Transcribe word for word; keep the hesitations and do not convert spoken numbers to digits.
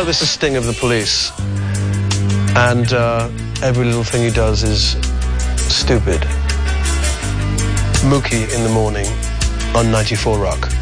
like this is Sting of the Police. And uh, every little thing he does is stupid. Mookie in the Morning on ninety-four Rock.